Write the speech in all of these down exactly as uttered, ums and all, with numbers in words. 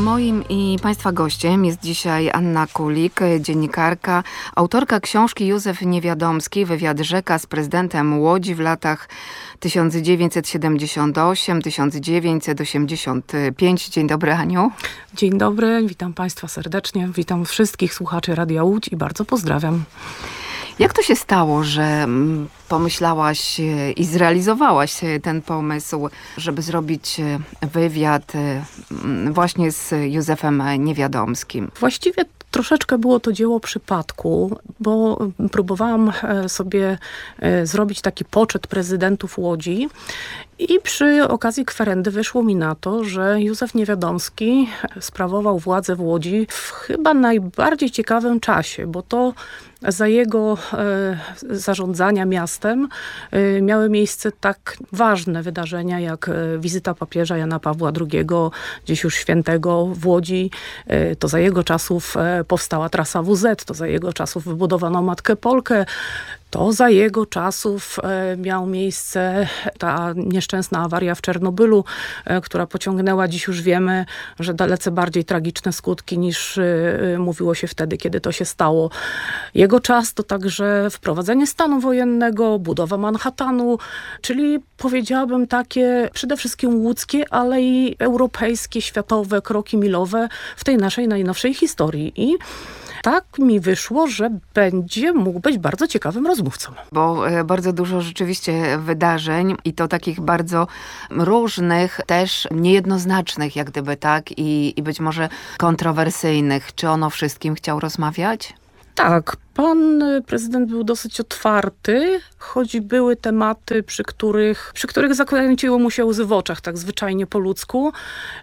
Moim i Państwa gościem jest dzisiaj Anna Kulik, dziennikarka, autorka książki Józef Niewiadomski, wywiad rzeka z prezydentem Łodzi w latach tysiąc dziewięćset siedemdziesiąt osiem do tysiąc dziewięćset osiemdziesiąt pięć. Dzień dobry, Aniu. Dzień dobry, witam Państwa serdecznie, witam wszystkich słuchaczy Radia Łódź i bardzo pozdrawiam. Jak to się stało, że pomyślałaś i zrealizowałaś ten pomysł, żeby zrobić wywiad właśnie z Józefem Niewiadomskim? Właściwie troszeczkę było to dzieło przypadku, bo próbowałam sobie zrobić taki poczet prezydentów Łodzi i przy okazji kwerendy wyszło mi na to, że Józef Niewiadomski sprawował władzę w Łodzi w chyba najbardziej ciekawym czasie, bo to za jego e, zarządzania miastem e, miały miejsce tak ważne wydarzenia jak e, wizyta papieża Jana Pawła drugiego, gdzieś już świętego w Łodzi. E, to za jego czasów e, powstała trasa W Z, to za jego czasów wybudowano Matkę Polkę. To za jego czasów e, miała miejsce ta nieszczęsna awaria w Czernobylu, e, która pociągnęła, dziś już wiemy, że dalece bardziej tragiczne skutki niż e, mówiło się wtedy, kiedy to się stało. Jego czas to także wprowadzenie stanu wojennego, budowa Manhattanu, czyli powiedziałabym takie przede wszystkim łódzkie, ale i europejskie, światowe kroki milowe w tej naszej najnowszej historii. I tak mi wyszło, że będzie mógł być bardzo ciekawym rozmówcą. Bo bardzo dużo rzeczywiście wydarzeń i to takich bardzo różnych, też niejednoznacznych jak gdyby, tak? I, i być może kontrowersyjnych. Czy on o wszystkim chciał rozmawiać? Tak, pan prezydent był dosyć otwarty, choć były tematy, przy których, przy których zakręciło mu się łzy w oczach, tak zwyczajnie po ludzku,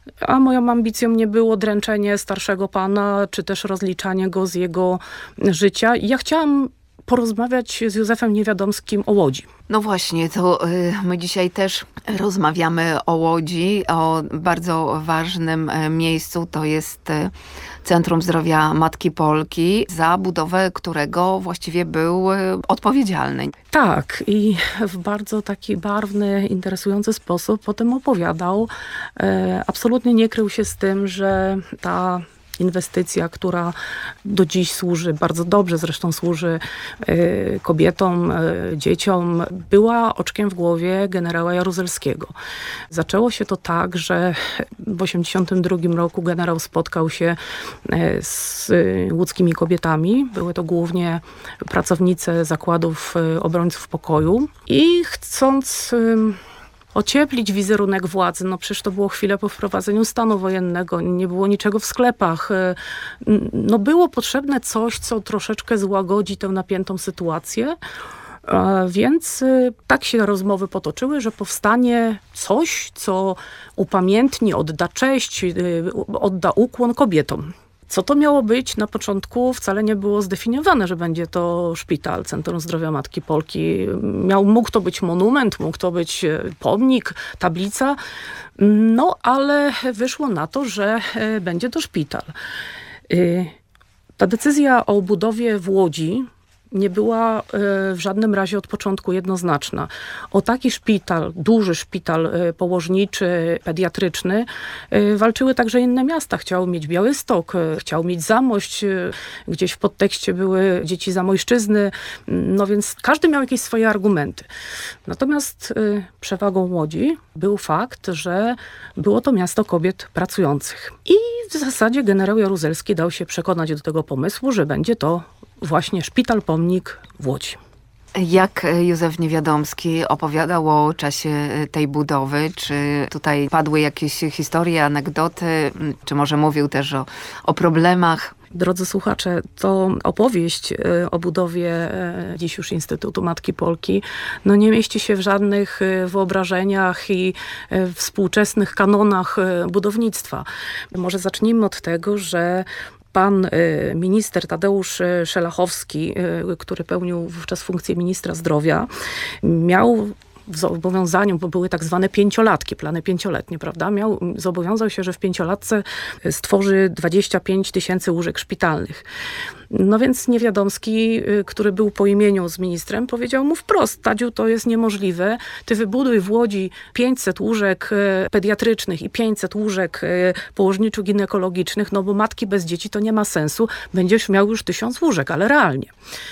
a moją ambicją nie było dręczenie starszego pana, czy też rozliczanie go z jego życia. Ja chciałam porozmawiać z Józefem Niewiadomskim o Łodzi. No właśnie, to y, my dzisiaj też rozmawiamy o Łodzi, o bardzo ważnym y, miejscu, to jest y, Centrum Zdrowia Matki Polki, za budowę którego właściwie był y, odpowiedzialny. Tak, i w bardzo taki barwny, interesujący sposób potem opowiadał. Y, absolutnie nie krył się z tym, że ta inwestycja, która do dziś służy, bardzo dobrze zresztą służy y, kobietom, y, dzieciom, była oczkiem w głowie generała Jaruzelskiego. Zaczęło się to tak, że w osiemdziesiątym drugim roku generał spotkał się y, z y, łódzkimi kobietami. Były to głównie pracownice zakładów y, obrońców pokoju i chcąc Y, ocieplić wizerunek władzy. No przecież to było chwilę po wprowadzeniu stanu wojennego. Nie było niczego w sklepach. No było potrzebne coś, co troszeczkę złagodzi tę napiętą sytuację. Więc tak się rozmowy potoczyły, że powstanie coś, co upamiętni, odda cześć, odda ukłon kobietom. Co to miało być? Na początku wcale nie było zdefiniowane, że będzie to szpital, Centrum Zdrowia Matki Polki. Miał, mógł to być monument, mógł to być pomnik, tablica, no ale wyszło na to, że będzie to szpital. Ta decyzja o budowie w Łodzi nie była w żadnym razie od początku jednoznaczna. O taki szpital, duży szpital położniczy, pediatryczny walczyły także inne miasta. Chciał mieć Białystok, chciał mieć Zamość, gdzieś w podtekście były dzieci Zamojszczyzny, no więc każdy miał jakieś swoje argumenty. Natomiast przewagą Łodzi był fakt, że było to miasto kobiet pracujących. I w zasadzie generał Jaruzelski dał się przekonać do tego pomysłu, że będzie to właśnie szpital pomnik w Łodzi. Jak Józef Niewiadomski opowiadał o czasie tej budowy? Czy tutaj padły jakieś historie, anegdoty? Czy może mówił też o, o problemach? Drodzy słuchacze, to opowieść o budowie dziś już Instytutu Matki Polki no nie mieści się w żadnych wyobrażeniach i współczesnych kanonach budownictwa. Może zacznijmy od tego, że pan minister Tadeusz Szelachowski, który pełnił wówczas funkcję ministra zdrowia, miał w zobowiązaniu, bo były tak zwane pięciolatki, plany pięcioletnie, prawda? Miał, zobowiązał się, że w pięciolatce stworzy dwadzieścia pięć tysięcy łóżek szpitalnych. No więc Niewiadomski, który był po imieniu z ministrem, powiedział mu wprost: Tadziu, to jest niemożliwe. Ty wybuduj w Łodzi pięćset łóżek pediatrycznych i pięćset łóżek położniczo-ginekologicznych, no bo matki bez dzieci to nie ma sensu. Będziesz miał już tysiąc łóżek, ale realnie.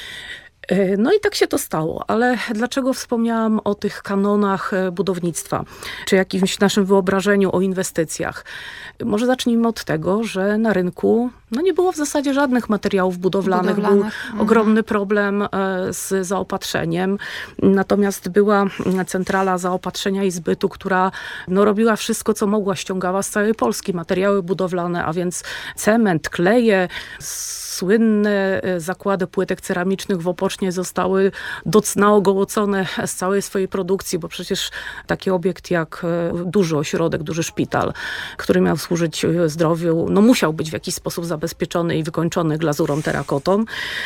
No i tak się to stało, ale dlaczego wspomniałam o tych kanonach budownictwa, czy jakimś naszym wyobrażeniu o inwestycjach? Może zacznijmy od tego, że na rynku no nie było w zasadzie żadnych materiałów budowlanych. budowlanych. Był mhm. ogromny problem z zaopatrzeniem. Natomiast była centrala zaopatrzenia i zbytu, która no, robiła wszystko, co mogła, ściągała z całej Polski materiały budowlane, a więc cement, kleje, słynne zakłady płytek ceramicznych w Opocznie zostały do cna ogołocone z całej swojej produkcji, bo przecież taki obiekt jak duży ośrodek, duży szpital, który miał służyć zdrowiu, no musiał być w jakiś sposób zabezpieczony i wykończony glazurą terakotą.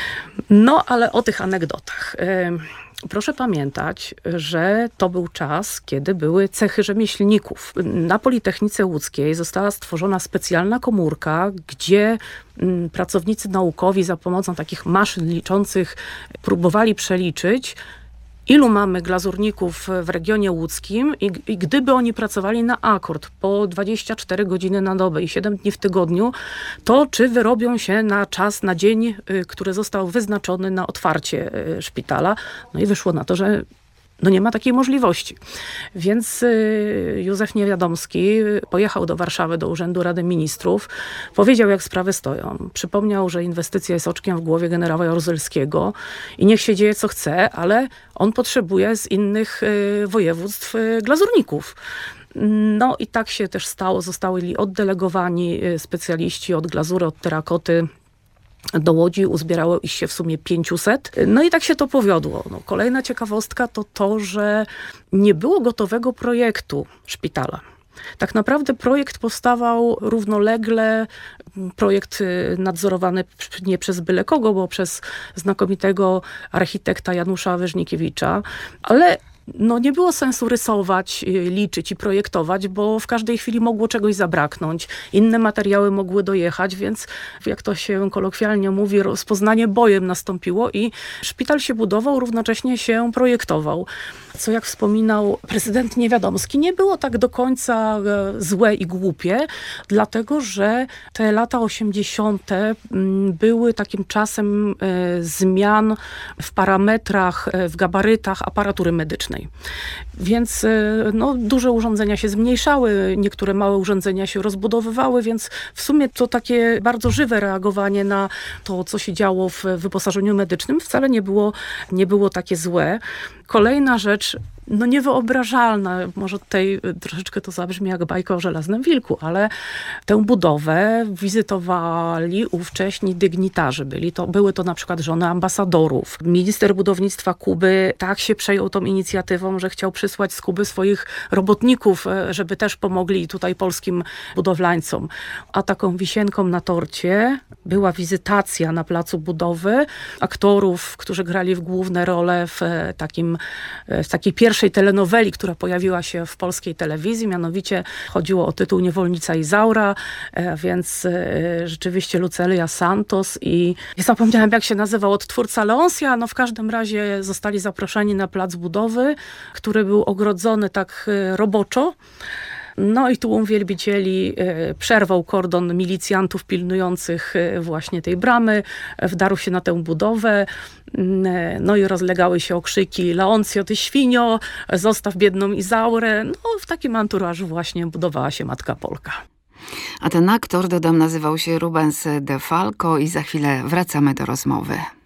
No ale o tych anegdotach. Proszę pamiętać, że to był czas, kiedy były cechy rzemieślników. Na Politechnice Łódzkiej została stworzona specjalna komórka, gdzie pracownicy naukowi za pomocą takich maszyn liczących próbowali przeliczyć, ilu mamy glazurników w regionie łódzkim i, i gdyby oni pracowali na akord po dwadzieścia cztery godziny na dobę i siedem dni w tygodniu, to czy wyrobią się na czas, na dzień, który został wyznaczony na otwarcie szpitala. No i wyszło na to, że no nie ma takiej możliwości. Więc Józef Niewiadomski pojechał do Warszawy, do Urzędu Rady Ministrów, powiedział, jak sprawy stoją. Przypomniał, że inwestycja jest oczkiem w głowie generała Jaruzelskiego i niech się dzieje, co chce, ale on potrzebuje z innych województw glazurników. No i tak się też stało. Zostali oddelegowani specjaliści od glazury, od terakoty do Łodzi, uzbierało ich się w sumie pięciuset. No i tak się to powiodło. No, kolejna ciekawostka to to, że nie było gotowego projektu szpitala. Tak naprawdę projekt powstawał równolegle, projekt nadzorowany nie przez byle kogo, bo przez znakomitego architekta Janusza Wyżnikiewicza, ale no nie było sensu rysować, liczyć i projektować, bo w każdej chwili mogło czegoś zabraknąć. Inne materiały mogły dojechać, więc jak to się kolokwialnie mówi, rozpoznanie bojem nastąpiło i szpital się budował, równocześnie się projektował. Co jak wspominał prezydent Niewiadomski, nie było tak do końca złe i głupie, dlatego że te lata osiemdziesiąte były takim czasem zmian w parametrach, w gabarytach aparatury medycznej. Więc no, duże urządzenia się zmniejszały, niektóre małe urządzenia się rozbudowywały, więc w sumie to takie bardzo żywe reagowanie na to, co się działo w wyposażeniu medycznym, wcale nie było, nie było takie złe. Kolejna rzecz, no niewyobrażalna, może tutaj troszeczkę to zabrzmi jak bajka o żelaznym wilku, ale tę budowę wizytowali ówcześni dygnitarze. Byli to, były to na przykład żony ambasadorów. Minister budownictwa Kuby tak się przejął tą inicjatywą, że chciał przysłać z Kuby swoich robotników, żeby też pomogli tutaj polskim budowlańcom. A taką wisienką na torcie była wizytacja na placu budowy aktorów, którzy grali w główne role w takim, w takiej pierwszej telenoweli, która pojawiła się w polskiej telewizji, mianowicie chodziło o tytuł Niewolnica Izaura, więc rzeczywiście Lucelia Santos i nie zapomniałem, jak się nazywał odtwórca Leonsia, no w każdym razie zostali zaproszeni na plac budowy, który był ogrodzony tak roboczo. No i tłum wielbicieli przerwał kordon milicjantów pilnujących właśnie tej bramy, wdarł się na tę budowę, no i rozlegały się okrzyki: Leoncjo, ty świnio, zostaw biedną Izaurę. No w takim anturażu właśnie budowała się Matka Polka. A ten aktor, dodam, nazywał się Rubens de Falco i za chwilę wracamy do rozmowy.